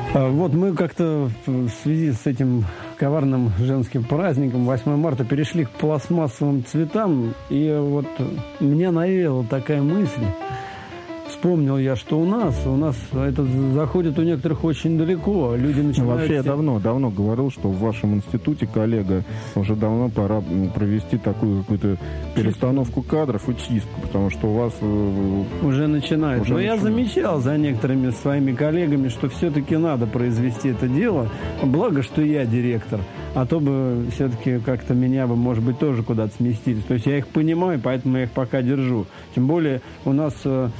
Вот мы как-то в связи с этим коварным женским праздником 8 марта перешли к пластмассовым цветам, и вот меня навеяла такая мысль. Вспомнил я, что у нас это заходит у некоторых очень далеко. Люди начинают... Вообще я давно говорил, что в вашем институте, коллега, уже давно пора провести такую какую-то перестановку кадров и чистку, потому что у вас... Уже начинает. Но я замечал за некоторыми своими коллегами, что все-таки надо произвести это дело. Благо, что я директор. А то бы все-таки как-то меня бы, может быть, тоже куда-то сместили. То есть я их понимаю, поэтому я их пока держу. Тем более у нас...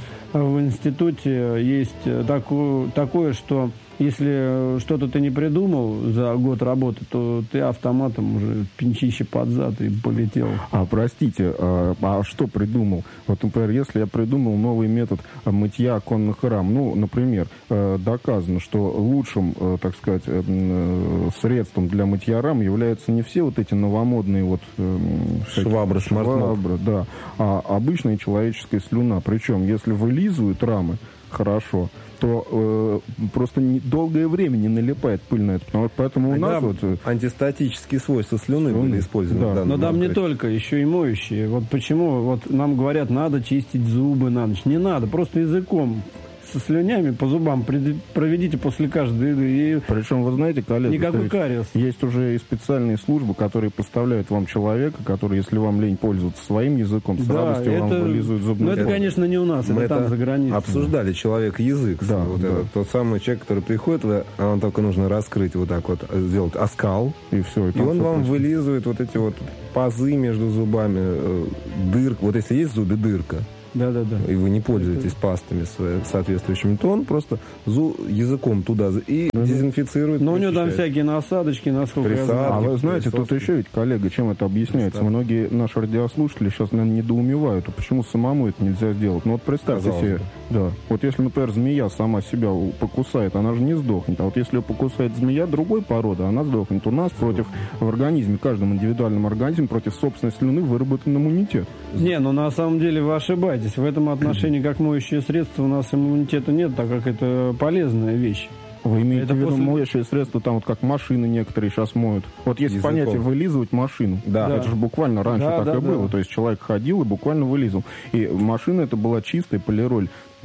В институте есть такое, что если что-то ты не придумал за год работы, то ты автоматом уже пинчище под зад и полетел. Простите, а что придумал? Вот, например, если я придумал новый метод мытья оконных рам, например, доказано, что лучшим, так сказать, средством для мытья рам являются не все вот эти новомодные швабры, да, а обычная человеческая слюна. Причем, если вылизывают рамы хорошо, то просто долгое время не налипает пыль на это. Поэтому у нас антистатические свойства слюны были использованы. Да. Но там не только, еще и моющие. Вот почему нам говорят, надо чистить зубы на ночь. Не надо, просто языком со слюнями по зубам проведите после каждой еды. Причем, вы знаете, коллеги, никакой кариес. Есть уже и специальные службы, которые поставляют вам человека, который, если вам лень пользоваться своим языком, с радостью вам вылизывают зубную пасту. Это, конечно, не у нас, это там за границей. Обсуждали человек-язык. Да, тот самый человек, который приходит, вам только нужно раскрыть вот так вот, сделать оскал, и все. И он вам вылизывает вот эти вот пазы между зубами, дырка. Вот если есть в зубе дырка, и вы не пользуетесь пастами соответствующими, то он просто языком туда и дезинфицирует. Но у него там всякие насадочки, насколько я знаю. А вы знаете, тут еще ведь, коллега, чем это объясняется? Многие наши радиослушатели сейчас, наверное, недоумевают, а почему самому это нельзя сделать? Вот представьте себе, вот если, например, змея сама себя покусает, она же не сдохнет. А вот если ее покусает змея другой породы, она сдохнет. У нас в организме, каждом индивидуальном организме против собственной слюны выработан иммунитет. Не, на самом деле вы ошибаетесь. В этом отношении, как моющее средство, у нас иммунитета нет, так как это полезная вещь. Вы имеете в виду моющее средство, там вот как машины некоторые сейчас моют. Вот есть языком. Понятие вылизывать машину. Да. Это же буквально раньше так и было. То есть человек ходил и буквально вылизывал. И машина это была чистая полироль.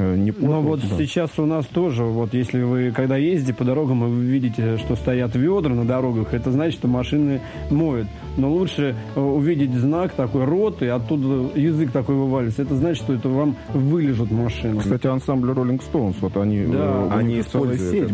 Но вот сейчас у нас тоже, вот если вы, когда ездите по дорогам, и вы видите, что стоят ведра на дорогах, это значит, что машины моют. Но лучше увидеть знак такой, рот, и оттуда язык такой вываливается. Это значит, что это вам вылежат машину. Кстати, ансамбль Rolling Stones, вот они целая сеть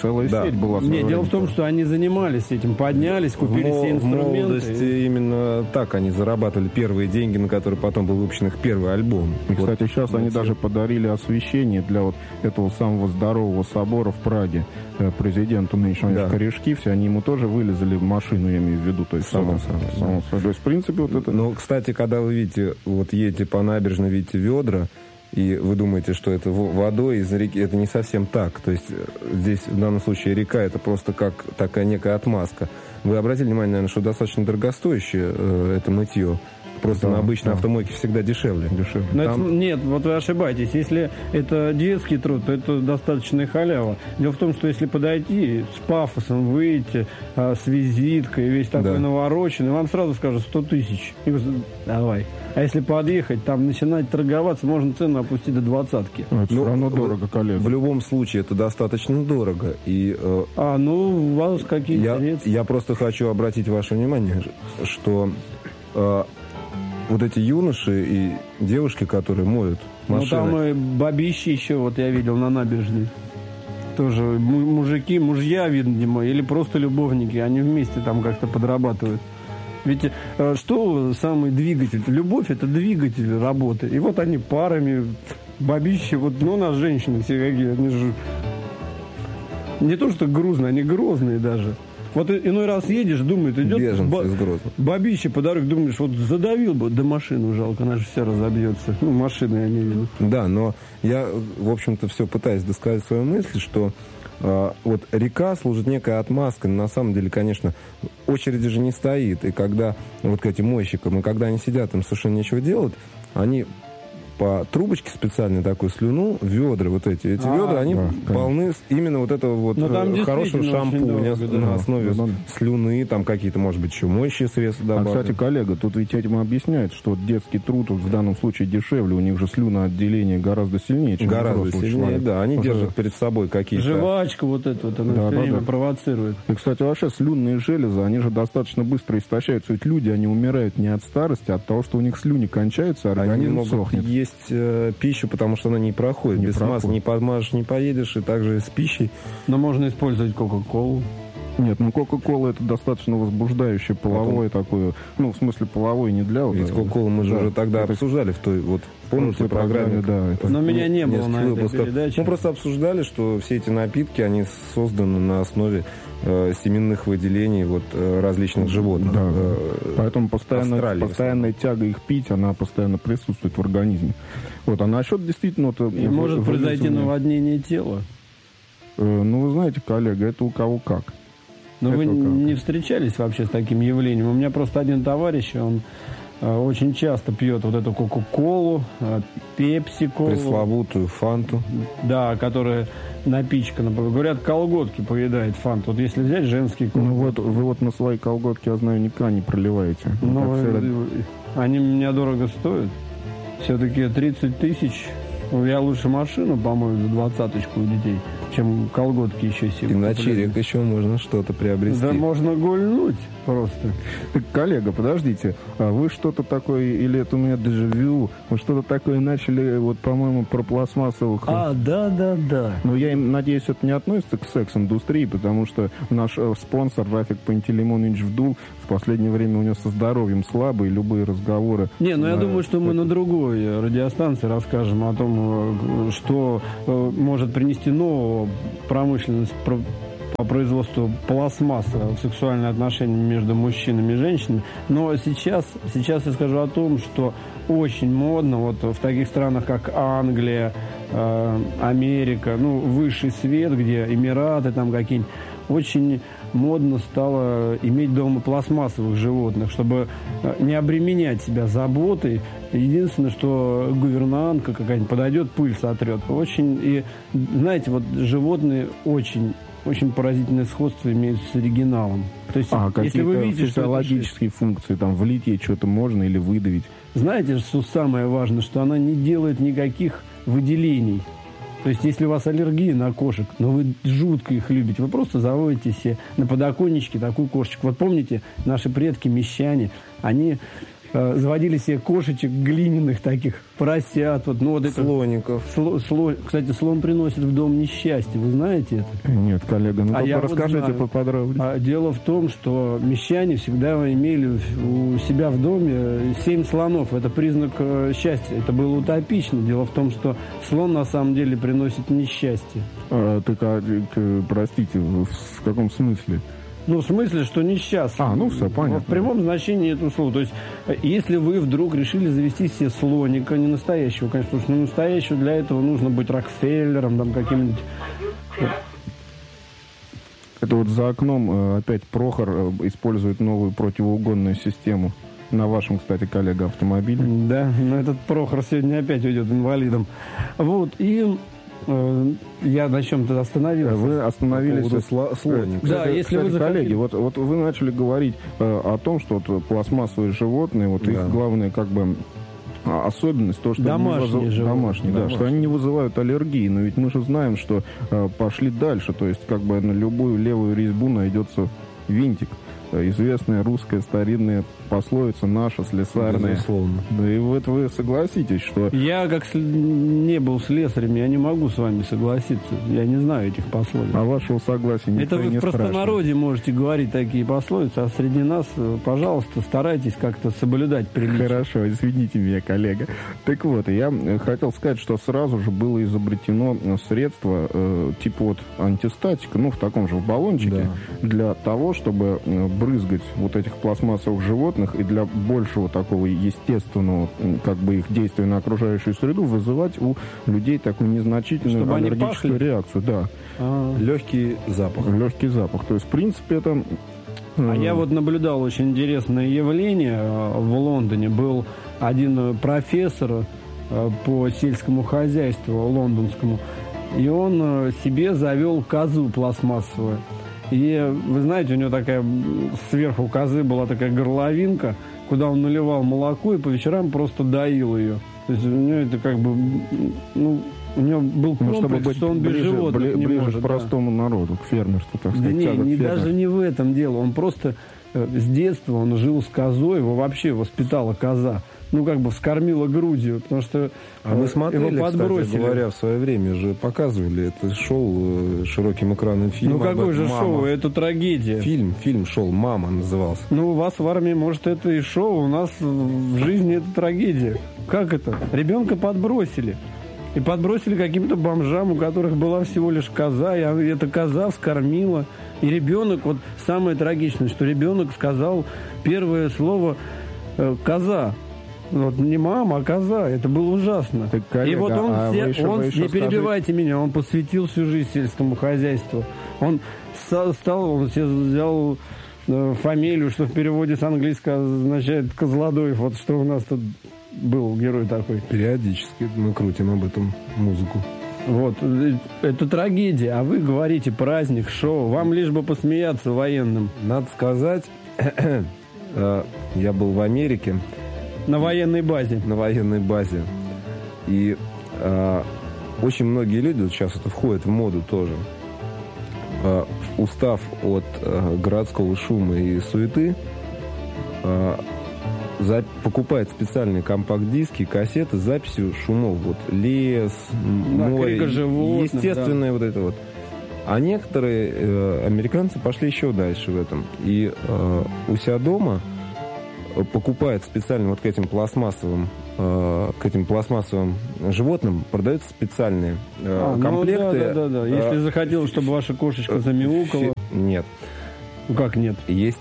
была. Нет, дело в том, что они занимались этим, поднялись, купили все инструменты. В молодости именно так они зарабатывали первые деньги, на которые потом был выпущен их первый альбом. И, кстати, сейчас они даже подарили освещение для вот этого самого здорового собора в Праге президенту нынешнего Корешки, все они ему тоже вылезали в машину, я имею в виду, то есть само. То есть, в принципе, вот это... Ну, кстати, когда вы видите, вот едете по набережной, видите ведра, и вы думаете, что это водой из реки, это не совсем так. То есть здесь, в данном случае, река, это просто как такая некая отмазка. Вы обратили внимание, наверное, что достаточно дорогостоящее это мытье. Просто на обычной автомойке всегда дешевле. Нет, вот вы ошибаетесь. Если это детский труд, то это достаточная халява. Дело в том, что если подойти с пафосом, выйти с визиткой, весь такой навороченный, вам сразу скажут 100 тысяч. И вы давай. А если подъехать, там начинать торговаться, можно цену опустить до 20-ки. Это все равно дорого, коллега. В любом случае, это достаточно дорого. И, у вас какие средства? Я просто хочу обратить ваше внимание, что... вот эти юноши и девушки, которые моют машины... там и бабищи еще, вот я видел на набережной. Тоже мужики, мужья, видимо, или просто любовники. Они вместе там как-то подрабатывают. Ведь что самый двигатель? Любовь – это двигатель работы. И вот они парами, бабищи, вот, у нас женщины все какие, они же... Не то, что грузные, они грозные даже. Вот иной раз едешь, думает, идет бабище по дороге, думаешь, вот задавил бы, да машину жалко, она же вся разобьется. Машины я имею в виду. Да, но я, в общем-то, все пытаюсь досказать свою мысль, что вот река служит некой отмазкой, но на самом деле, конечно, очереди же не стоит, и когда вот к этим мойщикам, и когда они сидят, им совершенно нечего делать, они по трубочке специальной такой слюну, ведра вот эти ведра, они полны именно вот этого вот хорошего шампуня на основе слюны, там какие-то, может быть, еще моющие средства добавлены. Кстати, коллега, тут ведь этим объясняет, что детский труд в данном случае дешевле, у них же слюноотделение гораздо сильнее, чем гораздо сильнее, человека. Да, они держат перед собой какие-то... Жвачка вот эта вот, она все время провоцирует. И, кстати, вообще слюнные железы, они же достаточно быстро истощаются, ведь люди, они умирают не от старости, а от того, что у них слюни кончаются, а организм сохнет. Есть пищу, потому что она не проходит. Без масла не подмажешь, не поедешь, и также с пищей. Но можно использовать Кока-Колу. Нет, Кока-Кола это достаточно возбуждающее, половое такое, в смысле половое не для... Ведь Кока-Колу мы же уже тогда обсуждали в той, помните, программе. Но меня не было на этой передаче. Мы просто обсуждали, что все эти напитки, они созданы на основе семенных выделений различных животных. Да. Поэтому постоянная тяга их пить, она постоянно присутствует в организме. А насчет действительно... И может произойти наводнение тела. Вы знаете, коллега, это у кого как. Но вы не встречались вообще с таким явлением? У меня просто один товарищ, он очень часто пьет вот эту Кока-Колу, Пепси-Колу. Пресловутую Фанту. Да, которая напичкана. Говорят, колготки поедает Фанту. Вот если взять женские колготки. Вы на свои колготки, я знаю, никогда не проливаете. Они меня дорого стоят. Все-таки 30 тысяч. Я лучше машину, по-моему, за 20-очку у детей, чем колготки еще себе. И на черек еще можно что-то приобрести. Да можно гульнуть просто. Так, коллега, подождите, а вы что-то такое, или это у меня дежавю, вы что-то такое начали, по-моему, про пластмассовых... Да. Но я надеюсь, это не относится к секс-индустрии, потому что наш спонсор Рафик Пантелеймонович Вдул в последнее время у него со здоровьем слабо, и любые разговоры... Я думаю, что мы на другой радиостанции расскажем о том, что может принести нового промышленность по производству пластмассы в сексуальные отношения между мужчинами и женщинами. Но сейчас я скажу о том, что очень модно в таких странах, как Англия, Америка, высший свет, где Эмираты там какие-нибудь, очень модно стало иметь дома пластмассовых животных, чтобы не обременять себя заботой. Единственное, что гувернантка какая-нибудь подойдет, пыль сотрет. И знаете, животные очень поразительное сходство имеют с оригиналом. То есть, если вы видите, физиологические функции, влить ей что-то можно или выдавить. Знаете, что самое важное, что она не делает никаких выделений. То есть, если у вас аллергия на кошек, но вы жутко их любите, вы просто заводите себе на подоконничке такую кошечку. Помните, наши предки, мещане, они заводили себе кошечек глиняных таких, поросят. Слоников. Кстати, слон приносит в дом несчастье. Вы знаете это? Нет, коллега, расскажите поподробнее. Дело в том, что мещане всегда имели у себя в доме 7 слонов. Это признак счастья. Это было утопично. Дело в том, что слон на самом деле приносит несчастье. Простите, в каком смысле? В смысле, что несчастный. Все понятно. В прямом значении этого слова. То есть, если вы вдруг решили завести себе слоника, не настоящего, конечно, потому что настоящего для этого нужно быть Рокфеллером, каким-нибудь... Это за окном опять Прохор использует новую противоугонную систему. На вашем, кстати, коллега, автомобиле. Да, но этот Прохор сегодня опять уйдет инвалидом. Я на чем-то остановился. Вы остановились слоника. Да, если вы коллеги, вы начали говорить о том, что пластмассовые животные, их главная особенность, то, что домашние, что они не вызывают аллергии. Но ведь мы же знаем, что пошли дальше, то есть на любую левую резьбу найдется винтик. Известная русская старинная пословица наша, слесарная. Безусловно. Да и вы согласитесь, что... Я, не был слесарем, я не могу с вами согласиться. Я не знаю этих пословиц. А вашего согласия никто не спрашивает. Это вы в простонародье можете говорить такие пословицы, а среди нас, пожалуйста, старайтесь как-то соблюдать приличие. Хорошо, извините меня, коллега. Так вот, я хотел сказать, что сразу же было изобретено средство типа антистатика, в таком же в баллончике, для того, чтобы брызгать этих пластмассовых животных и для большего такого естественного их действия на окружающую среду вызывать у людей такую незначительную чтобы аллергическую реакцию. Да. Легкий запах. Легкий запах. То есть, в принципе, это... я наблюдал очень интересное явление в Лондоне. Был один профессор по сельскому хозяйству лондонскому. И он себе завел козу пластмассовую. И вы знаете, у него такая сверху козы была такая горловинка, куда он наливал молоко и по вечерам просто доил ее. То есть у него это как бы, ну, у него был комплекс, чтобы быть что он без животных не ближе может, к простому народу, к фермерству, так да сказать. даже не в этом дело. Он просто с детства он жил с козой, его вообще воспитала коза. Ну, как бы вскормила грудью, потому что А мы смотрели, его подбросили. кстати говоря, в свое время же показывали, это шел широким экраном фильм. Ну, какой же «Мама». шоу? Это трагедия. Фильм шел «Мама» назывался. Ну, у вас в армии, может, это и шоу, у нас в жизни это трагедия. Как это? Ребенка подбросили. И подбросили каким-то бомжам, у которых была всего лишь коза, и эта коза вскормила. И ребенок, вот самое трагичное, что ребенок сказал первое слово «коза». Вот не мама, а коза. Это было ужасно. Так, коллега, и вот он, не перебивайте меня, он посвятил всю жизнь сельскому хозяйству. Он себе взял фамилию, что в переводе с английского означает Козлодоев. Вот что у нас тут был герой такой. Периодически мы крутим об этом музыку. Вот, это трагедия. А вы говорите праздник, шоу. Вам лишь бы посмеяться военным. Надо сказать, я был в Америке. На военной базе. На военной базе. И очень многие люди, вот сейчас это входит в моду тоже, устав от городского шума и суеты, покупает специальные компакт-диски, кассеты с записью шумов. Вот лес, море, животных, естественное, да. Вот это вот. А некоторые американцы пошли еще дальше в этом. И у себя дома покупает специально вот к этим пластмассовым животным продаются специальные комплекты. Да. Если захотел, чтобы ваша кошечка замяукала. Нет. Ну как нет? Есть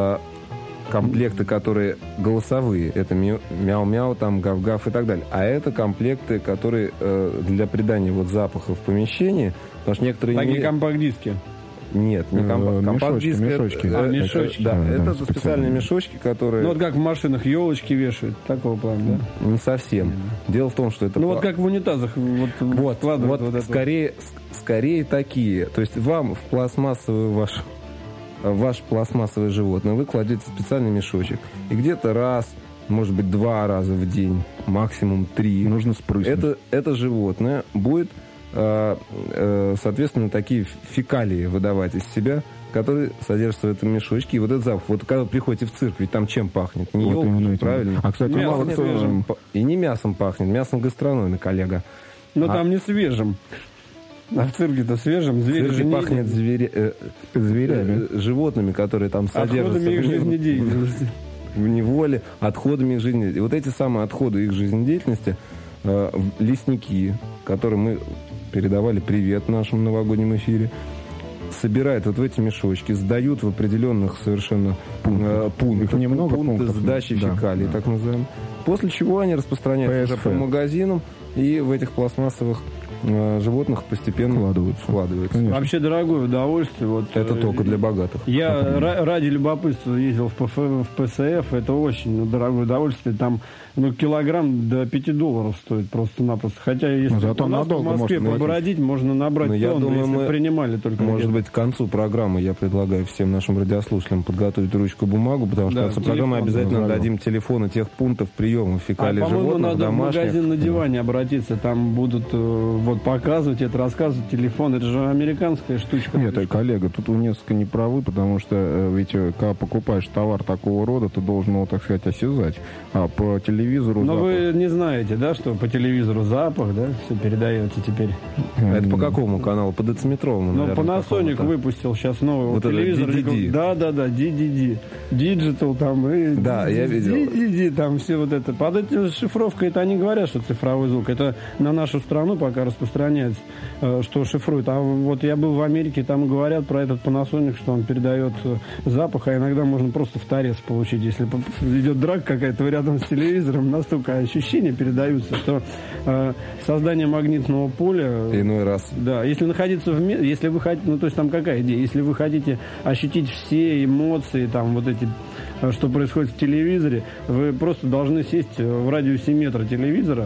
комплекты, которые голосовые. Это мяу-мяу, там гав-гав и так далее. А это комплекты, которые для придания вот запаха в помещении. Потому что некоторые... Такие компакт-диски. Нет, не компакт-диск. Мешочки. Мешочки. Да, это специальные мешочки, которые... Ну, вот как в машинах елочки вешают, такого плана, да? Не совсем. Дело в том, что это... Ну, вот как в унитазах складывают вот это. Скорее такие. То есть вам в пластмассовую ваш пластмассовое животное вы кладете специальный мешочек. И где-то раз, может быть, 2 раза в день, максимум 3. Нужно спрыснуть. Это животное будет... соответственно, такие фекалии выдавать из себя, которые содержатся в этом мешочке. И вот этот запах, вот когда вы приходите в цирк, ведь там чем пахнет? Не вот елкой, правильно? А, кстати, мало свежим. И не мясом пахнет, мясом гастрономии, коллега. Но там не свежим. А в цирке-то свежим. Звери же пахнет зверями. Животными, которые там содержатся. Отходами их жизнедеятельности. В неволе, отходами их жизнедеятельности. И вот эти самые отходы их жизнедеятельности, лесники, которым мы передавали привет в нашем новогоднем эфире, собирают вот в эти мешочки, сдают в определенных совершенно пунктах. Пункты сдачи фекалий, так называемые. После чего они распространяются уже по магазинам и в этих пластмассовых животных постепенно вкладываются. Вообще дорогое удовольствие. Вот, это только для богатых. Я ради любопытства ездил в ПСФ. Это очень дорогое удовольствие. Там килограмм до $5 стоит просто-напросто. Хотя если зато у нас в Москве побродить, можно набрать тонны, если принимали только. Может быть, к концу программы я предлагаю всем нашим радиослушателям подготовить ручку и бумагу, потому что в конце программы обязательно дадим телефоны тех пунктов приема фекалий животных, по-моему, надо домашних. в магазин на диване обратиться. Там будут показывать это, рассказывать, телефон. Это же американская штучка. Нет, коллега, тут вы несколько не правы, потому что ведь когда покупаешь товар такого рода, ты должен его, так сказать, осязать. А по телевизору Но запах... вы не знаете, да, что по телевизору запах, да, все передается теперь. Это по какому каналу? По дециметровому, наверное. Panasonic выпустил сейчас новый телевизор. DDD. Да, DDD. Digital там. И да, я видел. DDD, там все вот это. Под этой шифровкой это они говорят, что цифровой звук. Это на нашу страну пока распространяется, что шифрует. А вот я был в Америке, там говорят про этот Panasonic, что он передает запах, а иногда можно просто в торец получить. Если идет драка какая-то рядом с телевизором, настолько ощущения передаются, что создание магнитного поля... Иной раз. Да, если находиться если вы хотите... Ну, то есть там какая идея? Если вы хотите ощутить все эмоции, там вот эти, что происходит в телевизоре, вы просто должны сесть в радиусе метра телевизора,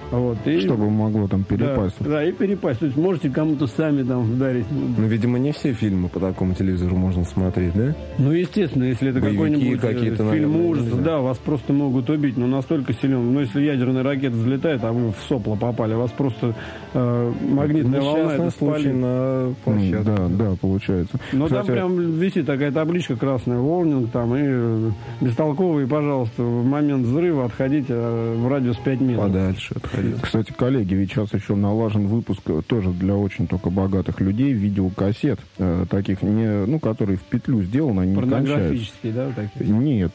Вот, и, чтобы могло там перепасть. Да, и перепасть. То есть можете кому-то сами там вдарить. Ну, видимо, не все фильмы по такому телевизору можно смотреть, да? Ну, естественно, если это боевики какой-нибудь фильм ужасов, да, вас просто могут убить, но настолько силен. Но если ядерная ракета взлетает, а вы в сопло попали, вас просто магнитная волна это спалит. На площадке. Да, получается. Но кстати, там прям висит такая табличка красная, warning, там, и бестолковые, пожалуйста, в момент взрыва отходите в радиус 5 метров. Подальше отходите. Кстати, коллеги, ведь сейчас еще налажен выпуск тоже для очень только богатых людей видеокассет, таких, не, которые в петлю сделаны, они не кончаются. Порнографические, да, такие? Нет,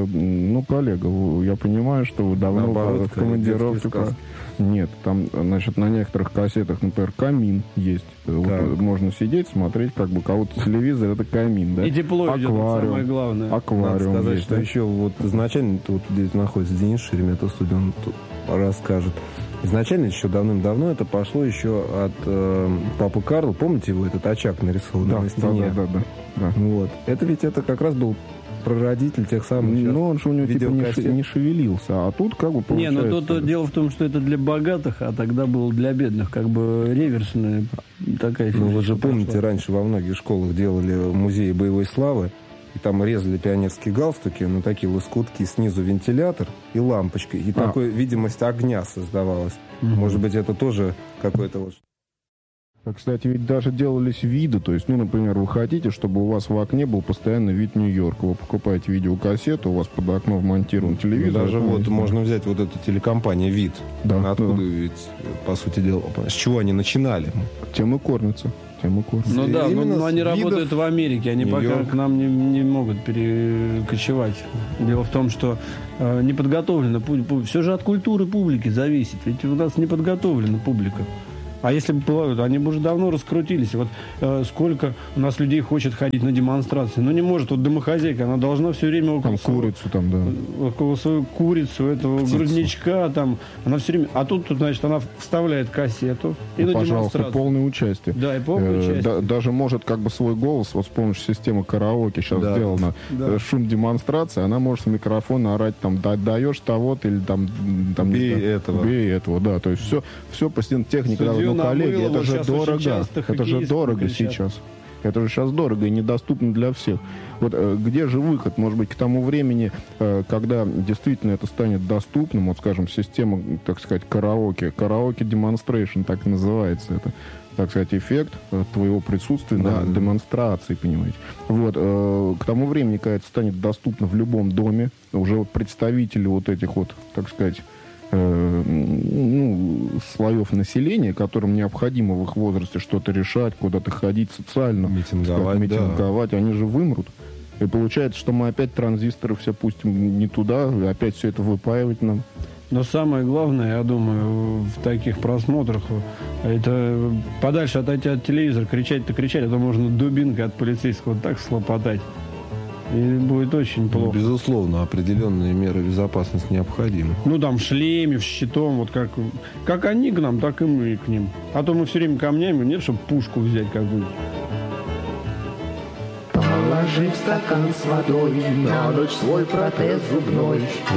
коллега, я понимаю, что вы давно в командировке. Нет, там, значит, на некоторых кассетах, например, камин есть. Вот, можно сидеть, смотреть, как бы кого-то телевизор, это камин, да? И тепло идет, самое главное. Аквариум. Надо сказать, есть, что да? еще вот изначально, вот здесь находится Денис Шеремета, студия, он тут расскажет. Изначально еще давным-давно это пошло еще от Папы Карла. Помните его, этот очаг нарисованный на стене? Да. Вот. Это как раз был прародитель тех самых. Но он же у него типа не шевелился, а тут как бы получается... Не, но тут дело в том, что это для богатых, а тогда было для бедных, как бы реверсная такая фигня. Ну вы же помните, раньше во многих школах делали музеи боевой славы, и там резали пионерские галстуки на такие лоскутки, снизу вентилятор и лампочка, и такой видимость огня создавалась. Может быть, это тоже какой-то вот... Кстати, ведь даже делались виды, то есть, например, вы хотите, чтобы у вас в окне был постоянно вид Нью-Йорка. Вы покупаете видеокассету, у вас под окном вмонтирован телевизор. Даже вот можно взять вот эту телекомпанию «Вид». Да. Откуда ведь, по сути дела, с чего они начинали? Тем и кормятся. Ну да, но они работают в Америке, они пока к нам не могут перекочевать. Дело в том, что не подготовлена публика. Все же от культуры публики зависит. Ведь у нас не подготовлена публика. А если бы плавают, они бы уже давно раскрутились. Вот сколько у нас людей хочет ходить на демонстрации. Ну не может, вот домохозяйка, она должна все время около курицу там, да. Около свою курицу, этого птицу, грудничка там. Она все время. А тут, значит, она вставляет кассету и на демонстрацию. Полное участие. Да, и полное участие. Даже может как бы свой голос, вот с помощью системы караоке сейчас сделано. Да. Шум демонстрации, она может в микрофон орать там, даешь того-то или там бей этого, да. То есть все постепенно техника. Коллеги, это же дорого. Это же дорого сейчас. Это же сейчас дорого и недоступно для всех. Вот где же выход? Может быть, к тому времени, когда действительно это станет доступным, вот, скажем, система, так сказать, караоке демонстрейшн, так называется это, так сказать, эффект твоего присутствия на демонстрации, понимаете. Вот, к тому времени, когда это станет доступно в любом доме, уже представители вот этих вот, так сказать, слоев населения, которым необходимо в их возрасте что-то решать, куда-то ходить социально, митинговать, они же вымрут. И получается, что мы опять транзисторы все пустим не туда, опять все это выпаивать нам. Но самое главное, я думаю, в таких просмотрах, это подальше отойти от телевизора, кричать-то кричать, а то можно дубинкой от полицейского так слопотать. И будет очень плохо. Безусловно, определенные меры безопасности необходимы. Ну, там, в шлеме, в щитом, вот как они к нам, так и мы к ним. А то мы все время камнями, нет, чтобы пушку взять какую-нибудь. Положи в стакан с водой на ночь свой протез зубной.